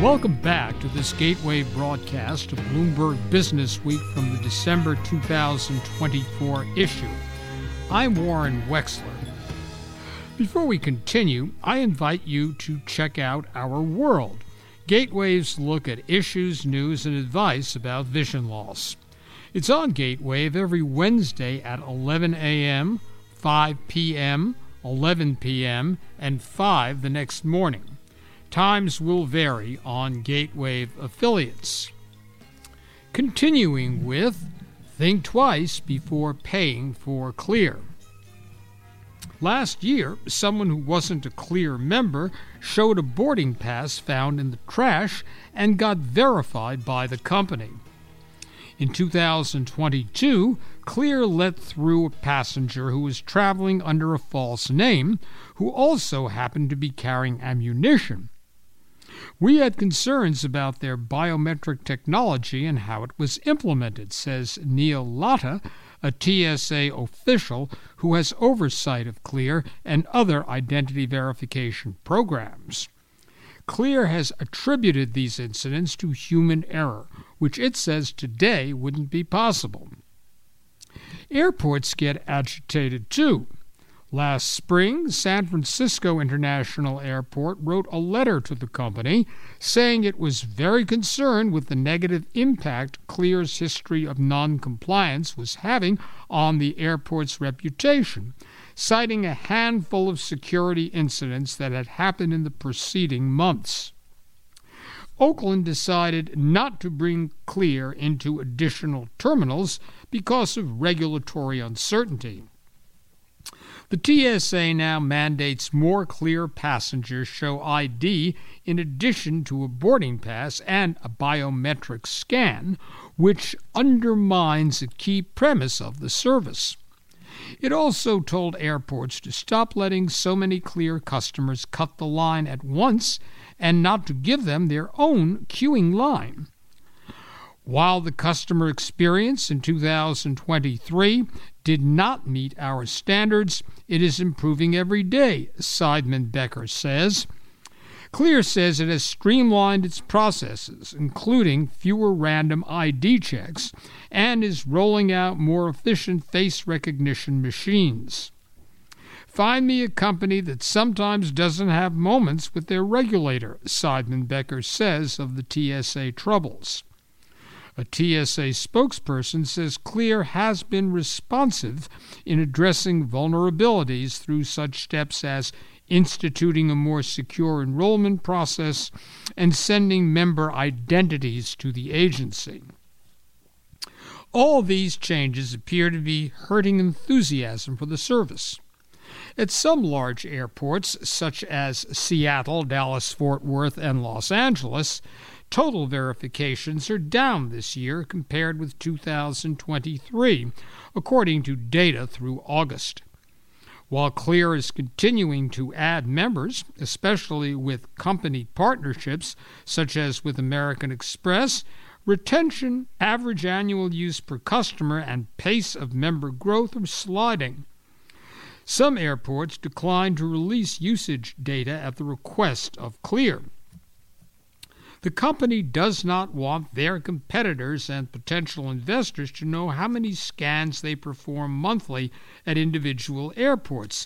Welcome back to this Gateway broadcast of Bloomberg Business Week from the December 2024 issue. I'm Warren Wexler. Before we continue, I invite you to check out Our World, Gateway's look at issues, news, and advice about vision loss. It's on Gatewave every Wednesday at 11 a.m., 5 p.m., 11 p.m., and 5 the next morning. Times will vary on Gatewave affiliates. Continuing with Think Twice Before Paying for Clear. Last year, someone who wasn't a Clear member showed a boarding pass found in the trash and got verified by the company. In 2022, Clear let through a passenger who was traveling under a false name, who also happened to be carrying ammunition. We had concerns about their biometric technology and how it was implemented, says Neil Latta, a TSA official who has oversight of Clear and other identity verification programs. Clear has attributed these incidents to human error, which it says today wouldn't be possible. Airports get agitated too. Last spring, San Francisco International Airport wrote a letter to the company saying it was very concerned with the negative impact Clear's history of non-compliance was having on the airport's reputation, citing a handful of security incidents that had happened in the preceding months. Oakland decided not to bring Clear into additional terminals because of regulatory uncertainty. The TSA now mandates more Clear passengers show ID in addition to a boarding pass and a biometric scan, which undermines a key premise of the service. It also told airports to stop letting so many Clear customers cut the line at once and not to give them their own queuing line. While the customer experience in 2023 did not meet our standards, it is improving every day, Seidman Becker says. Clear says it has streamlined its processes, including fewer random ID checks, and is rolling out more efficient face recognition machines. Find me a company that sometimes doesn't have moments with their regulator, Seidman Becker says of the TSA troubles. A TSA spokesperson says Clear has been responsive in addressing vulnerabilities through such steps as instituting a more secure enrollment process and sending member identities to the agency. All these changes appear to be hurting enthusiasm for the service. At some large airports, such as Seattle, Dallas-Fort Worth, and Los Angeles, total verifications are down this year compared with 2023, according to data through August. While Clear is continuing to add members, especially with company partnerships such as with American Express, retention, average annual use per customer, and pace of member growth are sliding. Some airports decline to release usage data at the request of Clear. The company does not want their competitors and potential investors to know how many scans they perform monthly at individual airports,